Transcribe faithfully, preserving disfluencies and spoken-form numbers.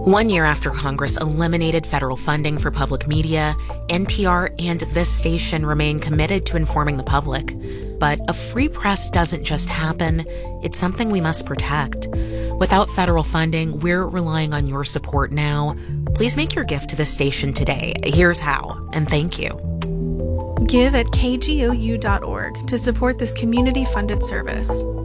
One year after Congress eliminated federal funding for public media, N P R and this station remain committed to informing the public. But a free press doesn't just happen, it's something we must protect. Without federal funding, we're relying on your support now. Please make your gift to this station today. Here's how, and thank you. Give at k g o u dot org to support this community-funded service.